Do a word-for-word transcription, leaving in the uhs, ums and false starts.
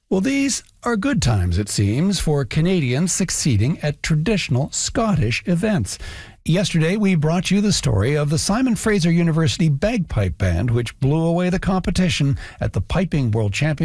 Well, these are good times, it seems, for Canadians succeeding at traditional Scottish events. Yesterday, we brought you the story of the Simon Fraser University Bagpipe Band, which blew away the competition at the Piping World Championship.